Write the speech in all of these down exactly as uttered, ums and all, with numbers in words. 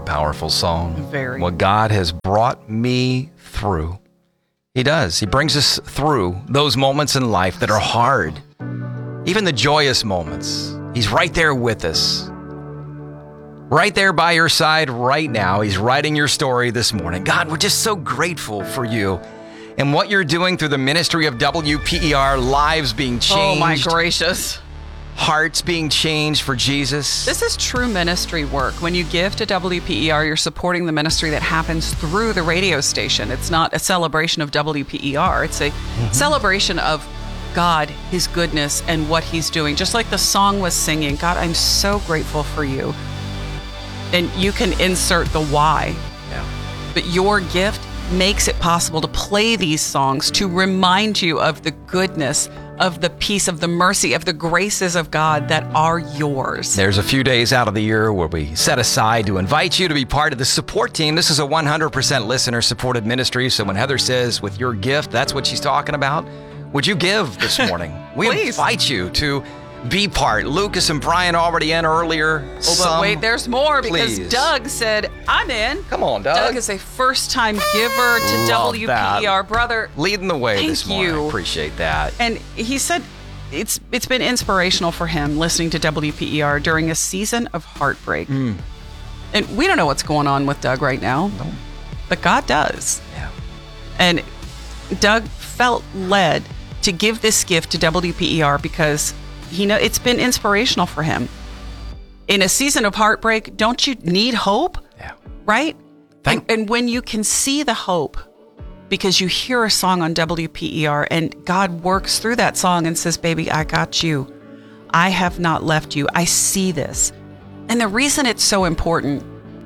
powerful song. Very. What God has brought me through. He does. He brings us through those moments in life that are hard. Even the joyous moments. He's right there with us. Right there by your side right now. He's writing your story this morning. God, we're just so grateful for you and what you're doing through the ministry of W P E R, lives being changed. Oh, my gracious. Hearts being changed for Jesus. This is true ministry work. When you give to W P E R, you're supporting the ministry that happens through the radio station. It's not a celebration of W P E R. It's a mm-hmm. celebration of God, His goodness, and what He's doing. Just like the song was singing, God, I'm so grateful for you. And you can insert the why. Yeah. But your gift makes it possible to play these songs to remind you of the goodness, of the peace, of the mercy, of the graces of God that are yours. There's a few days out of the year where we set aside to invite you to be part of the support team. This is a one hundred percent listener-supported ministry, so when Heather says with your gift, that's what she's talking about. Would you give this morning? We invite you to be part. Lucas and Brian already in earlier. Oh, but Some, wait, there's more because please. Doug said, I'm in. Come on, Doug. Doug is a first-time giver to Love W P E R. that. Brother, Leading the way thank this morning. you. I appreciate that. And he said it's it's been inspirational for him listening to W P E R during a season of heartbreak. Mm. And we don't know what's going on with Doug right now, No. but God does. Yeah. And Doug felt led to give this gift to W P E R because he know it's been inspirational for him. In a season of heartbreak, don't you need hope? Yeah. Right? Thank- and, and when you can see the hope because you hear a song on W P E R and God works through that song and says, baby, I got you. I have not left you. I see this. And the reason it's so important,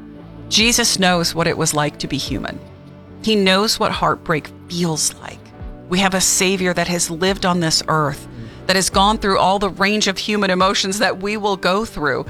Jesus knows what it was like to be human. He knows what heartbreak feels like. We have a Savior that has lived on this earth, that has gone through all the range of human emotions that we will go through.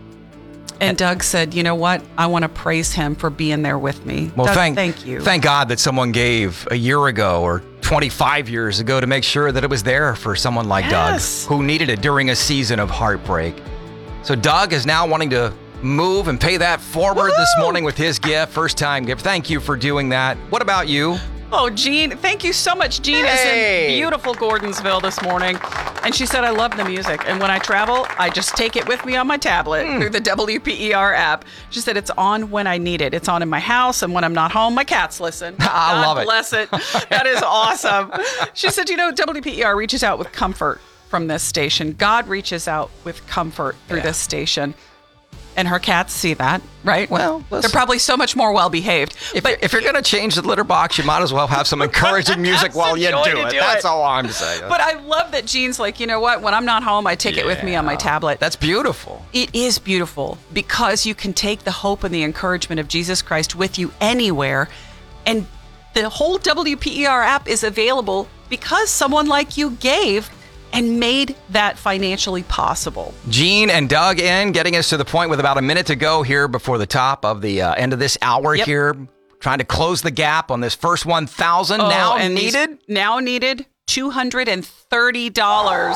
And Doug said, you know what? I want to praise him for being there with me. Well, Doug, thank, thank you. Thank God that someone gave a year ago or twenty-five years ago to make sure that it was there for someone like Yes. Doug who needed it during a season of heartbreak. So Doug is now wanting to move and pay that forward Woo! this morning with his gift, first time gift. Thank you for doing that. What about you? Oh, Jean, thank you so much. Jean Hey. is in beautiful Gordonsville this morning. And she said, I love the music. And when I travel, I just take it with me on my tablet Mm. through the W P E R app. She said, it's on when I need it. It's on in my house. And when I'm not home, my cats listen. I God love it. bless it. That is awesome. She said, you know, W P E R reaches out with comfort from this station. God reaches out with comfort through Yeah. this station. And her cats see that, right? Well, they're listen. probably so much more well-behaved. If, but if you're going to change the litter box, you might as well have some encouraging music while you Enjoy do to it. do That's it. all I'm saying. But I love that Jean's like, you know what? When I'm not home, I take it with me on my Yeah. tablet. That's beautiful. It is beautiful because you can take the hope and the encouragement of Jesus Christ with you anywhere. And the whole W P E R app is available because someone like you gave and made that financially possible. Gene and Doug in, getting us to the point with about a minute to go here before the top of the uh, end of this hour Yep. here. Trying to close the gap on this first one thousand Oh, now and these- needed. now needed two hundred thirty dollars.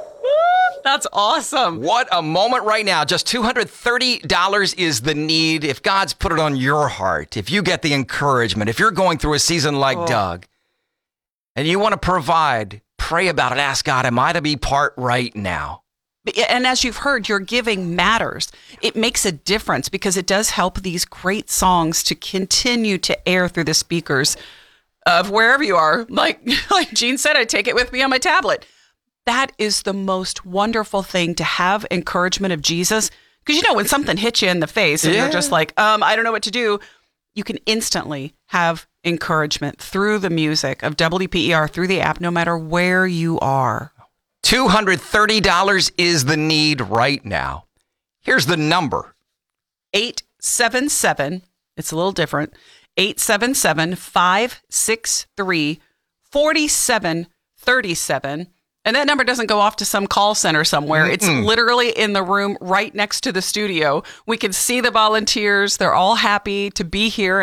That's awesome. What a moment right now. Just two hundred thirty dollars is the need. If God's put it on your heart, if you get the encouragement, if you're going through a season like Oh. Doug, and you want to provide, pray about it. Ask God, am I to be part right now? And as you've heard, your giving matters. It makes a difference because it does help these great songs to continue to air through the speakers of wherever you are. Like, like Jean said, I take it with me on my tablet. That is the most wonderful thing, to have encouragement of Jesus. Because, you know, when something hits you in the face and Yeah. you're just like, um, I don't know what to do, you can instantly have encouragement through the music of W P E R, through the app, no matter where you are. two hundred thirty dollars is the need right now. Here's the number. eight seven seven, it's a little different, eight seven seven, five six three, four seven three seven. And that number doesn't go off to some call center somewhere. Mm-mm. It's literally in the room right next to the studio. We can see the volunteers. They're all happy to be here. And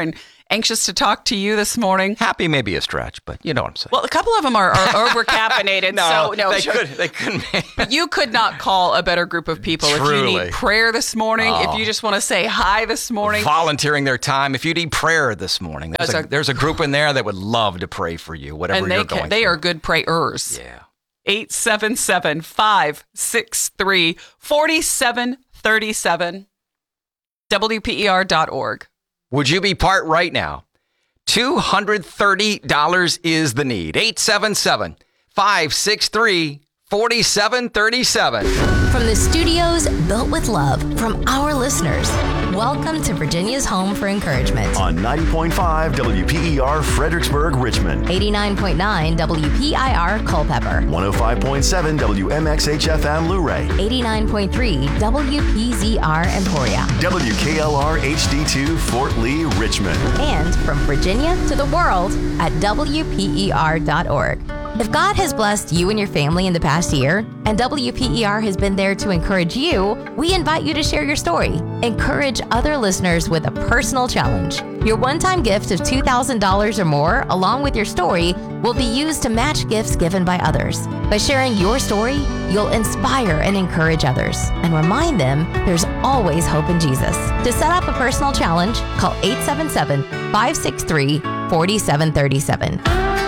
anxious to talk to you this morning. Happy may be a stretch, but you know what I'm saying. Well, a couple of them are, are over caffeinated. no, so, no, they, sure. could, they couldn't. But you could not call a better group of people. Truly. If you need prayer this morning, Oh. if you just want to say hi this morning. Volunteering their time. If you need prayer this morning, there's, a, a- there's a group in there that would love to pray for you, whatever and they you're can, going they through. are good prayers. Yeah. eight seven seven, five six three, four seven three seven, W P E R dot org. Would you be part right now? two hundred thirty dollars is the need. eight seven seven, five six three, four seven three seven. From the studios built with love from our listeners, welcome to Virginia's Home for Encouragement. On ninety point five W P E R Fredericksburg, Richmond. eighty-nine point nine W P I R Culpeper. one oh five point seven W M X H F M Luray. eighty-nine point three W P Z R Emporia. W K L R H D two Fort Lee, Richmond. And from Virginia to the world at W P E R dot org. If God has blessed you and your family in the past year, and W P E R has been there to encourage you, we invite you to share your story. Encourage other listeners with a personal challenge. Your one-time gift of two thousand dollars or more, along with your story, will be used to match gifts given by others. By sharing your story, you'll inspire and encourage others, and remind them there's always hope in Jesus. To set up a personal challenge, call eight seven seven, five six three, four seven three seven.